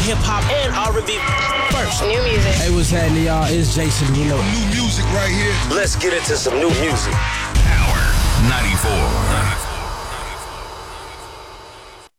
hip hop and R&B first. New music. Hey, what's happening, y'all? It's Jason Derulo. New music right here. Let's get into some new music. Power 94.